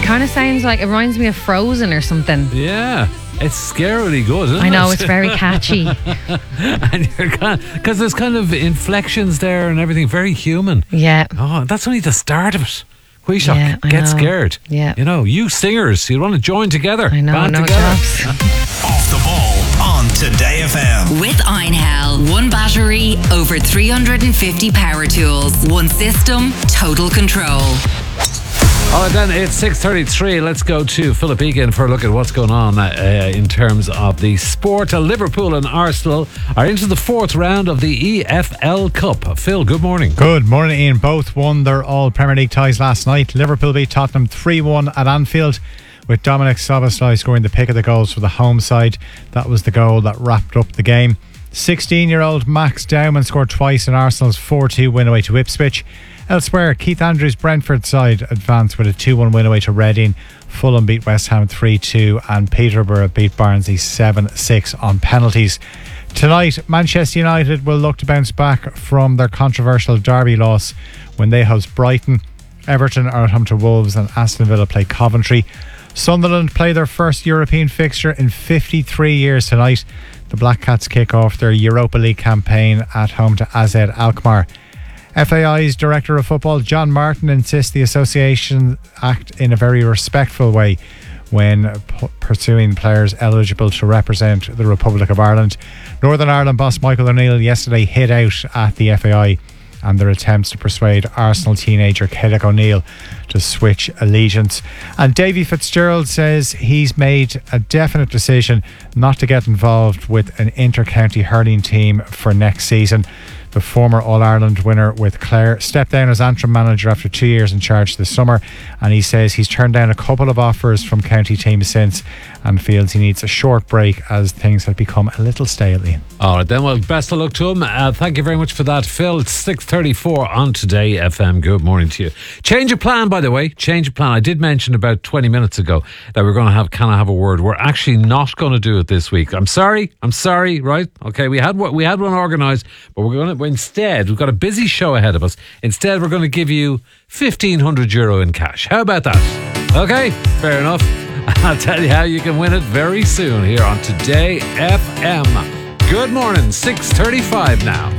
kind of sounds like, it reminds me of Frozen or something. Yeah. It's scarily good, isn't it? I know, it's very catchy. And you're because there's kind of inflections there and everything, very human. Yeah. Oh, that's only the start of it. Quishok, Yeah, I get know. scared. Yeah. You know, you singers, you want to join together. I know, band no together. jobs. Off the ball on Today FM. With Einhell, one battery, over 350 power tools, one system, total control. All right, then it's 6:33. Let's go to Philip Egan for a look at what's going on in terms of the sport. Liverpool and Arsenal are into the fourth round of the EFL Cup. Phil, good morning. Good morning, Ian. Both won their all Premier League ties last night. Liverpool beat Tottenham 3-1 at Anfield, with Dominic Szoboszlai scoring the pick of the goals for the home side. That was the goal that wrapped up the game. 16-year-old Max Dowman scored twice in Arsenal's 4-2 win away to Ipswich. Elsewhere, Keith Andrews' Brentford side advanced with a 2-1 win away to Reading. Fulham beat West Ham 3-2 and Peterborough beat Barnsley 7-6 on penalties. Tonight, Manchester United will look to bounce back from their controversial derby loss when they host Brighton. Everton are at home to Wolves and Aston Villa play Coventry. Sunderland play their first European fixture in 53 years tonight. The Black Cats kick off their Europa League campaign at home to AZ Alkmaar. FAI's Director of Football, John Martin, insists the association act in a very respectful way when pursuing players eligible to represent the Republic of Ireland. Northern Ireland boss Michael O'Neill yesterday hit out at the FAI and their attempts to persuade Arsenal teenager Keddick O'Neill to switch allegiance. And Davy Fitzgerald says he's made a definite decision not to get involved with an inter-county hurling team for next season. The former All-Ireland winner with Clare stepped down as Antrim manager after 2 years in charge this summer, and he says he's turned down a couple of offers from county teams since and feels he needs a short break as things have become a little stale. All right, then, well, best of luck to him. Thank you very much for that, Phil. It's 6:34 on Today FM. Good morning to you. Change of plan, by the way. Change of plan. I did mention about 20 minutes ago that we're going to have a word. We're actually not going to do it this week. I'm sorry, right? Okay, we had one organised, but instead, we've got a busy show ahead of us. Instead, we're going to give you €1,500 in cash. How about that? Okay, fair enough. I'll tell you how you can win it very soon here on Today FM. Good morning, 6:35 now.